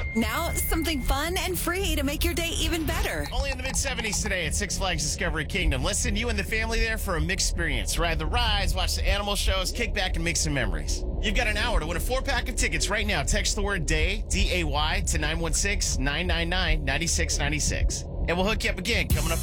Now, something fun and free to make your day even better. Only in the mid-70s today at Six Flags Discovery Kingdom. Listen, you and the family there for a mixed experience. Ride the rides, watch the animal shows, kick back and make some memories. You've got an hour to win a 4-pack of tickets right now. Text the word DAY, D-A-Y, to 916-999-9696. And we'll hook you up again coming up